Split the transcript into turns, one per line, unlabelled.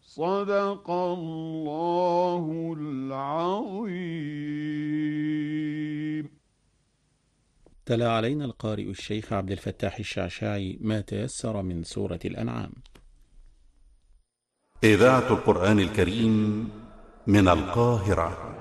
صدق الله العظيم.
تلا علينا القارئ الشيخ عبد الفتاح الشعشاعي ما تيسر من سورة الأنعام.
إذاعة القرآن الكريم من القاهرة.